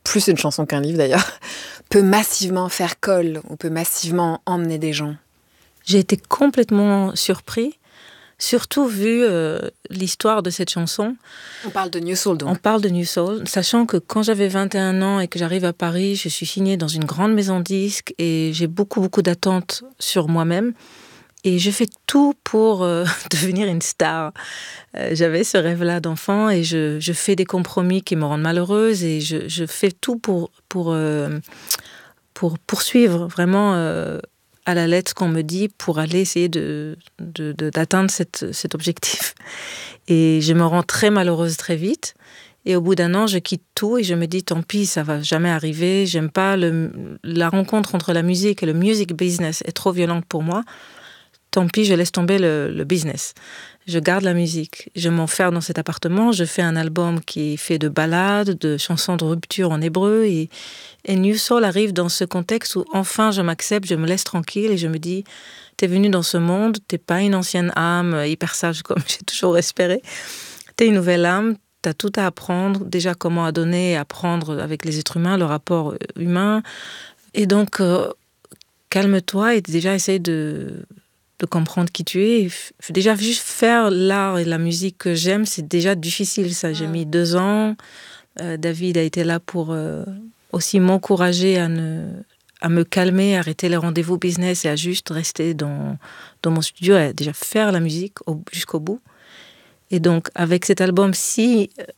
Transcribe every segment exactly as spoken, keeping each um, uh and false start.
plus une chanson qu'un livre d'ailleurs, peut massivement faire colle ou peut massivement emmener des gens? J'ai été complètement surpris, surtout vu euh, l'histoire de cette chanson. On parle de New Soul donc. On parle de New Soul, sachant que quand j'avais vingt et un ans et que j'arrive à Paris, je suis signée dans une grande maison de disques et j'ai beaucoup, beaucoup d'attentes sur moi-même. Et je fais tout pour euh, devenir une star. Euh, j'avais ce rêve-là d'enfant et je, je fais des compromis qui me rendent malheureuse et je, je fais tout pour, pour, euh, pour poursuivre vraiment euh, à la lettre ce qu'on me dit pour aller essayer de, de, de, d'atteindre cette, cet objectif. Et je me rends très malheureuse très vite. Et au bout d'un an, je quitte tout et je me dis, tant pis, ça va jamais arriver. J'aime pas le, la rencontre entre la musique et le music business est trop violente pour moi. Tant pis, je laisse tomber le, le business. Je garde la musique. Je m'enferme dans cet appartement. Je fais un album qui est fait de ballades, de chansons de rupture en hébreu. Et, et New Soul arrive dans ce contexte où enfin je m'accepte, je me laisse tranquille et je me dis, t'es venue dans ce monde, t'es pas une ancienne âme hyper sage comme j'ai toujours espéré. T'es une nouvelle âme, t'as tout à apprendre. Déjà comment à donner et apprendre avec les êtres humains, le rapport humain. Et donc, euh, calme-toi et déjà essaye de... de comprendre qui tu es. Déjà, juste faire l'art et la musique que j'aime, c'est déjà difficile, ça. J'ai mis deux ans. Euh, David a été là pour euh, aussi m'encourager à, ne, à me calmer, à arrêter les rendez-vous business et à juste rester dans, dans mon studio, à déjà faire la musique au, jusqu'au bout. Et donc, avec cet album, si... Euh,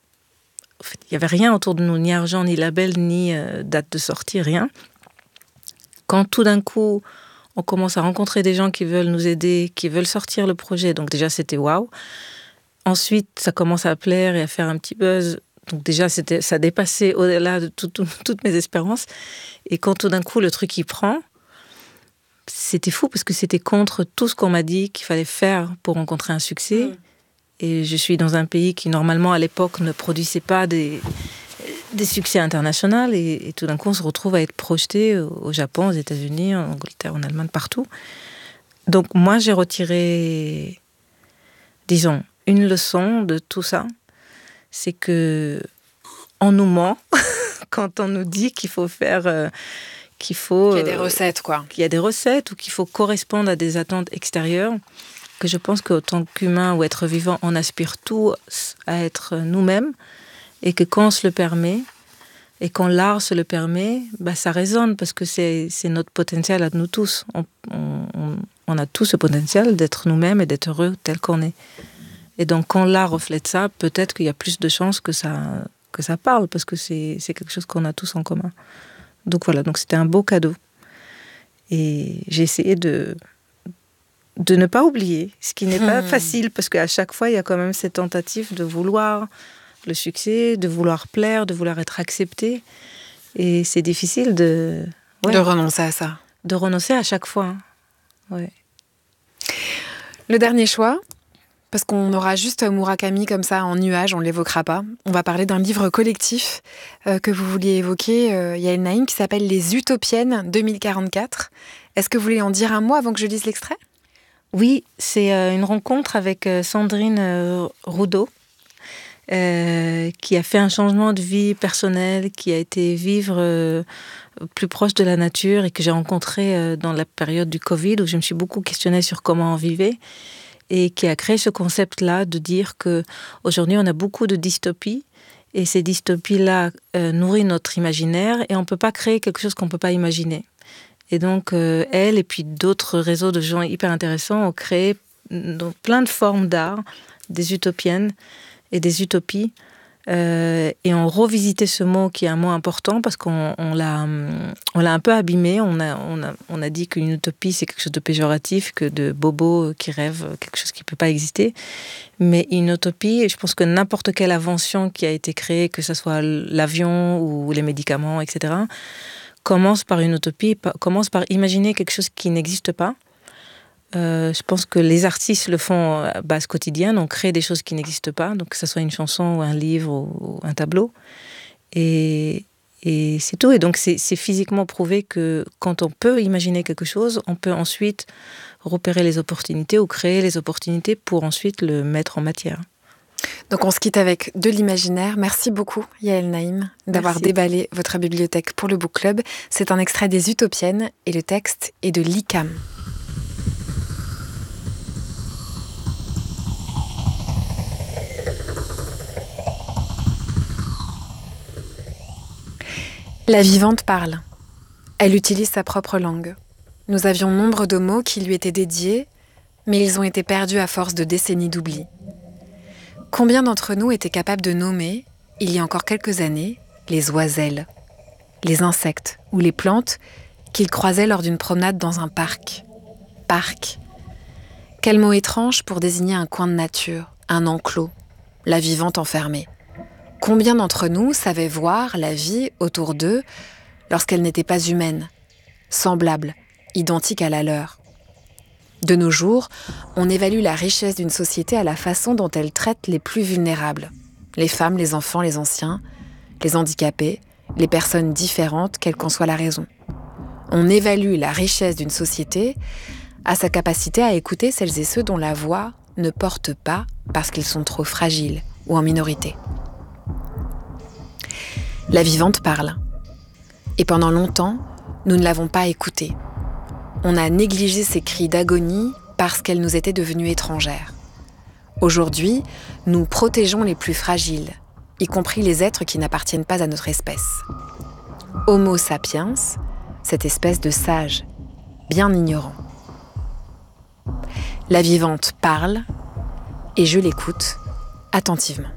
en fait, il n'y avait rien autour de nous, ni argent, ni label, ni euh, date de sortie, rien. Quand tout d'un coup... on commence à rencontrer des gens qui veulent nous aider, qui veulent sortir le projet. Donc déjà, c'était waouh. Ensuite, ça commence à plaire et à faire un petit buzz. Donc déjà, c'était, ça dépassait au-delà de tout, tout, toutes mes espérances. Et quand tout d'un coup, le truc, il prend, c'était fou parce que c'était contre tout ce qu'on m'a dit qu'il fallait faire pour rencontrer un succès. Mmh. Et je suis dans un pays qui, normalement, à l'époque, ne produisait pas des... des succès internationaux et, et tout d'un coup on se retrouve à être projeté au, au Japon, aux États-Unis, en Angleterre, en Allemagne, partout. Donc moi j'ai retiré, disons, une leçon de tout ça, c'est que on nous ment quand on nous dit qu'il faut faire, euh, qu'il faut, qu'il y a des recettes quoi, qu'il y a des recettes ou qu'il faut correspondre à des attentes extérieures. Que je pense qu'autant qu'humain ou être vivant, on aspire tous à être nous-mêmes. Et que quand on se le permet, et quand l'art se le permet, bah ça résonne parce que c'est, c'est notre potentiel à nous tous. On, on, on a tous ce potentiel d'être nous-mêmes et d'être heureux tel qu'on est. Et donc quand l'art reflète ça, peut-être qu'il y a plus de chances que ça, que ça parle parce que c'est, c'est quelque chose qu'on a tous en commun. Donc voilà, donc c'était un beau cadeau. Et j'ai essayé de, de ne pas oublier, ce qui n'est mmh. pas facile parce qu'à chaque fois, il y a quand même cette tentative de vouloir... le succès, de vouloir plaire, de vouloir être accepté. Et c'est difficile de... Ouais, de renoncer à ça. De renoncer à chaque fois. Ouais. Le dernier choix, parce qu'on aura juste Murakami comme ça en nuage, on ne l'évoquera pas. On va parler d'un livre collectif euh, que vous vouliez évoquer. Euh, il y a une ligne qui s'appelle « Les Utopiennes deux mille quarante-quatre ». Est-ce que vous voulez en dire un mot avant que je lise l'extrait ? Oui, c'est euh, une rencontre avec euh, Sandrine euh, Roudot. Euh, qui a fait un changement de vie personnel, qui a été vivre euh, plus proche de la nature et que j'ai rencontré euh, dans la période du Covid où je me suis beaucoup questionnée sur comment on vivait et qui a créé ce concept-là de dire qu'aujourd'hui on a beaucoup de dystopies et ces dystopies-là euh, nourrissent notre imaginaire et on ne peut pas créer quelque chose qu'on ne peut pas imaginer. Et donc euh, elle et puis d'autres réseaux de gens hyper intéressants ont créé dans plein de formes d'art des utopiennes et des utopies, euh, et on revisitait ce mot qui est un mot important parce qu'on on l'a, on l'a un peu abîmé, on a, on a, on a dit qu'une utopie c'est quelque chose de péjoratif, que de bobo qui rêve, quelque chose qui ne peut pas exister, mais une utopie, je pense que n'importe quelle invention qui a été créée, que ce soit l'avion ou les médicaments, et cetera, commence par une utopie, commence par imaginer quelque chose qui n'existe pas. Euh, je pense que les artistes le font à base quotidienne, on crée des choses qui n'existent pas, donc que ce soit une chanson ou un livre ou un tableau. Et, et c'est tout. Et donc c'est, c'est physiquement prouvé que quand on peut imaginer quelque chose, on peut ensuite repérer les opportunités ou créer les opportunités pour ensuite le mettre en matière. Donc on se quitte avec de l'imaginaire. Merci beaucoup Yael Naïm d'avoir Merci. déballé votre bibliothèque pour le Book Club. C'est un extrait des Utopiennes et le texte est de l'I C A M. La vivante parle. Elle utilise sa propre langue. Nous avions nombre de mots qui lui étaient dédiés, mais ils ont été perdus à force de décennies d'oubli. Combien d'entre nous étaient capables de nommer, il y a encore quelques années, les oiselles, les insectes ou les plantes qu'ils croisaient lors d'une promenade dans un parc. Parc. Quel mot étrange pour désigner un coin de nature, un enclos, la vivante enfermée. Combien d'entre nous savaient voir la vie autour d'eux lorsqu'elle n'était pas humaine, semblable, identique à la leur. De nos jours, on évalue la richesse d'une société à la façon dont elle traite les plus vulnérables. Les femmes, les enfants, les anciens, les handicapés, les personnes différentes, quelle qu'en soit la raison. On évalue la richesse d'une société à sa capacité à écouter celles et ceux dont la voix ne porte pas parce qu'ils sont trop fragiles ou en minorité. La vivante parle. Et pendant longtemps, nous ne l'avons pas écoutée. On a négligé ses cris d'agonie parce qu'elle nous était devenue étrangère. Aujourd'hui, nous protégeons les plus fragiles, y compris les êtres qui n'appartiennent pas à notre espèce. Homo sapiens, cette espèce de sage, bien ignorant. La vivante parle et je l'écoute attentivement.